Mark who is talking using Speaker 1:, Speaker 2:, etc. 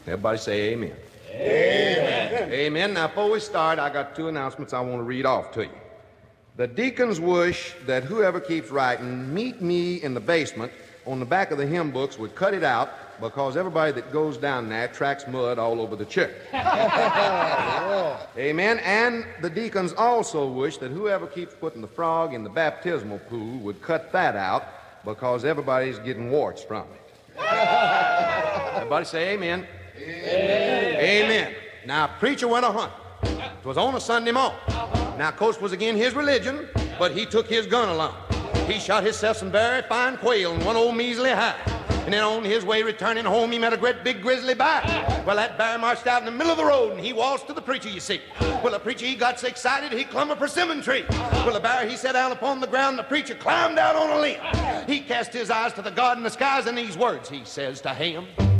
Speaker 1: Everybody say amen.
Speaker 2: Amen.
Speaker 1: Amen. Now, before we start, I got two announcements I want to read off to you. The deacons wish that whoever keeps writing, meet me in the basement on the back of the hymn books would cut it out because everybody that goes down there tracks mud all over the church. Amen. And the deacons also wish that whoever keeps putting the frog in the baptismal pool would cut that out because everybody's getting warts from it. Everybody say amen.
Speaker 2: Amen.
Speaker 1: Amen. Now, preacher went a hunt. It was on a Sunday morning. Now, of course, it was again his religion, but he took his gun along. He shot himself some very fine quail and one old measly hide. And then on his way returning home, he met a great big grizzly bear. Well, that bear marched out in the middle of the road, and he waltzed to the preacher, you see. Well, the preacher, he got so excited, he clumb a persimmon tree. Well, the bear, he sat down upon the ground, and the preacher climbed out on a limb. He cast his eyes to the God in the skies, and these words he says to him.